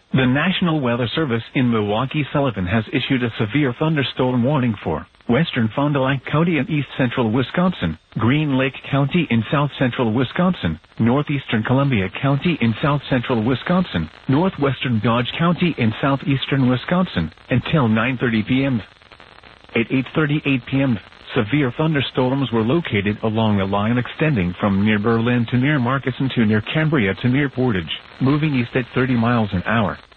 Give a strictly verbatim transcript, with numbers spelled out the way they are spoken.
The National Weather Service in Milwaukee-Sullivan has issued a severe thunderstorm warning for western Fond du Lac County in east-central Wisconsin, Green Lake County in south-central Wisconsin, northeastern Columbia County in south-central Wisconsin, northwestern Dodge County in southeastern Wisconsin, until nine thirty p.m. At eight thirty-eight p.m., severe thunderstorms were located along a line extending from near Berlin to near Markesan to near Cambria to near Portage, moving east at thirty miles an hour.